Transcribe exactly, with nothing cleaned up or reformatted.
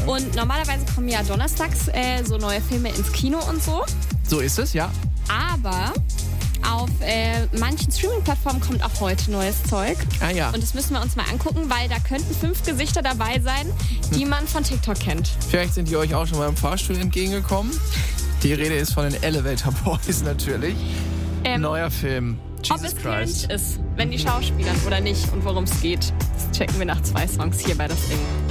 Und normalerweise kommen ja donnerstags äh, so neue Filme ins Kino und so. So ist es, ja. Aber auf äh, manchen Streaming-Plattformen kommt auch heute neues Zeug. Ah ja. Und das müssen wir uns mal angucken, weil da könnten fünf Gesichter dabei sein, die man von TikTok kennt. Vielleicht sind die euch auch schon mal im Fahrstuhl entgegengekommen. Die Rede ist von den Elevator Boys natürlich. Ähm, Neuer Film. Jesus Ob es Christ. cringe ist, wenn die Schauspieler oder nicht und worum es geht, das checken wir nach zwei Songs hier bei Das Ding.